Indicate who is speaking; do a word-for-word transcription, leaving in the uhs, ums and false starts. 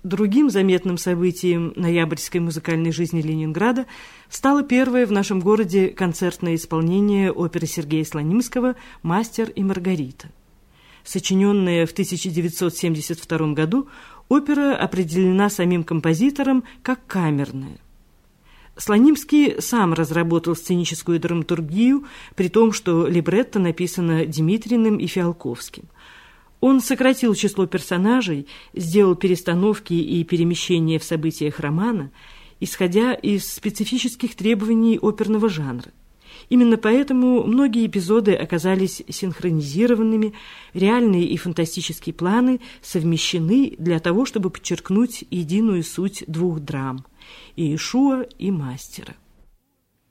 Speaker 1: Другим заметным событием ноябрьской музыкальной жизни Ленинграда стало первое в нашем городе концертное исполнение оперы Сергея Слонимского «Мастер и Маргарита». Сочиненная в тысяча девятьсот семьдесят втором году, опера определена самим композитором как камерная. Слонимский сам разработал сценическую драматургию, при том, что либретто написано Дмитриным и Фиалковским. Он сократил число персонажей, сделал перестановки и перемещения в событиях романа, исходя из специфических требований оперного жанра. Именно поэтому многие эпизоды оказались синхронизированными, реальные и фантастические планы совмещены для того, чтобы подчеркнуть единую суть двух драм – Иешуа и Мастера.